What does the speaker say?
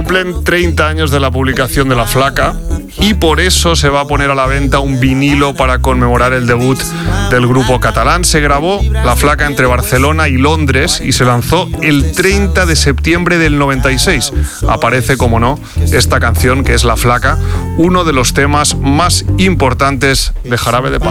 cumplen 30 años de la publicación de La Flaca y por eso se va a poner a la venta un vinilo para conmemorar el debut del grupo catalán. Se grabó La Flaca entre Barcelona y Londres y se lanzó el 30 de septiembre del 96. Aparece, como no, esta canción que es La Flaca, uno de los temas más importantes de Jarabe de Palo.